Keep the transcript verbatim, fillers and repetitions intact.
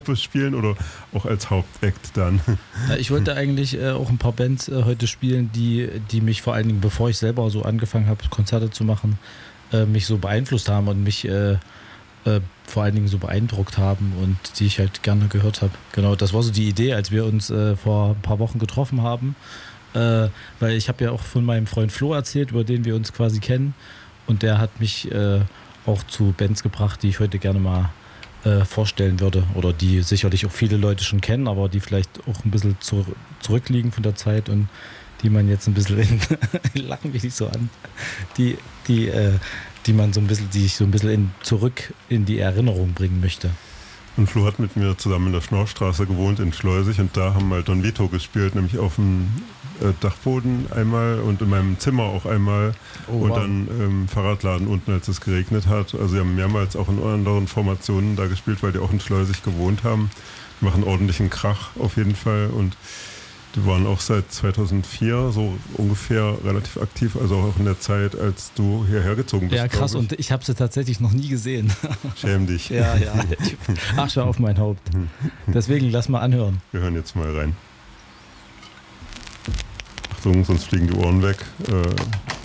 spielen oder auch als Hauptakt dann? Ja, ich wollte eigentlich äh, auch ein paar Bands äh, heute spielen, die, die mich vor allen Dingen, bevor ich selber so angefangen habe, Konzerte zu machen, äh, mich so beeinflusst haben und mich äh, äh, vor allen Dingen so beeindruckt haben und die ich halt gerne gehört habe. Genau, das war so die Idee, als wir uns äh, vor ein paar Wochen getroffen haben, äh, weil ich habe ja auch von meinem Freund Flo erzählt, über den wir uns quasi kennen, und der hat mich äh, auch zu Bands gebracht, die ich heute gerne mal äh, vorstellen würde oder die sicherlich auch viele Leute schon kennen, aber die vielleicht auch ein bisschen zu, zurückliegen von der Zeit und die man jetzt ein bisschen in, lachen mich nicht so an, die, die, äh, die man so ein bisschen, die ich so ein bisschen in, zurück in die Erinnerung bringen möchte. Und Flo hat mit mir zusammen in der Schnorrstraße gewohnt in Schleusig und da haben wir Don Vito gespielt, nämlich auf dem äh, Dachboden einmal und in meinem Zimmer auch einmal oh, und wow. dann im ähm, Fahrradladen unten, als es geregnet hat. Also wir haben mehrmals auch in anderen Formationen da gespielt, weil die auch in Schleusig gewohnt haben. Die machen ordentlichen Krach auf jeden Fall und die waren auch seit zweitausendvier so ungefähr relativ aktiv, also auch in der Zeit, als du hierher gezogen bist. Ja, krass, ich. Und ich habe sie tatsächlich noch nie gesehen. Schäm dich. Ja, ja. Asche auf mein Haupt. Deswegen lass mal anhören. Wir hören jetzt mal rein. Achtung, sonst fliegen die Ohren weg. Äh